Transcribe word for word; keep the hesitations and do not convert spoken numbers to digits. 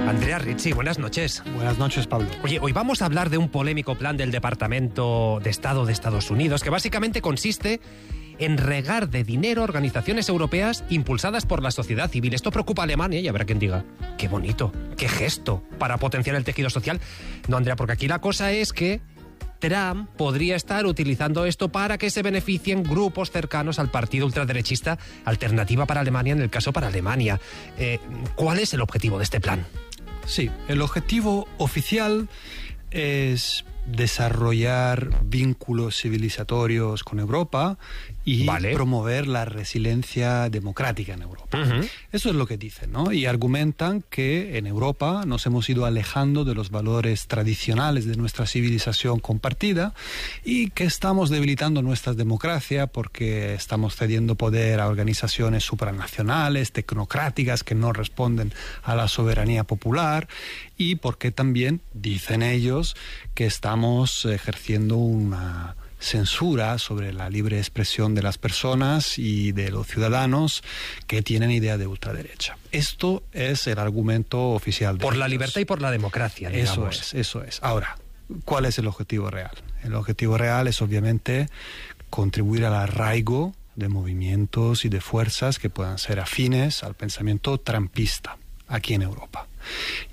Andrea Ricci, buenas noches. Buenas noches, Pablo. Oye, hoy vamos a hablar de un polémico plan del Departamento de Estado de Estados Unidos que básicamente consiste en regar de dinero a organizaciones europeas impulsadas por la sociedad civil. Esto preocupa a Alemania y habrá quien diga, qué bonito, qué gesto para potenciar el tejido social. No, Andrea, porque aquí la cosa es que Trump podría estar utilizando esto para que se beneficien grupos cercanos al partido ultraderechista Alternativa para Alemania, en el caso para Alemania. Eh, ¿Cuál es el objetivo de este plan? Sí, el objetivo oficial es desarrollar vínculos civilizatorios con Europa y vale. promover la resiliencia democrática en Europa. Uh-huh. Eso es lo que dicen, ¿no? Y argumentan que en Europa nos hemos ido alejando de los valores tradicionales de nuestra civilización compartida y que estamos debilitando nuestra democracia porque estamos cediendo poder a organizaciones supranacionales, tecnocráticas, que no responden a la soberanía popular, y porque también, dicen ellos, que estamos ejerciendo una censura sobre la libre expresión de las personas y de los ciudadanos que tienen idea de ultraderecha. Esto es el argumento oficial. Por la libertad y por la democracia, digamos. Eso es, eso es. Ahora, ¿cuál es el objetivo real? El objetivo real es obviamente contribuir al arraigo de movimientos y de fuerzas que puedan ser afines al pensamiento trumpista aquí en Europa.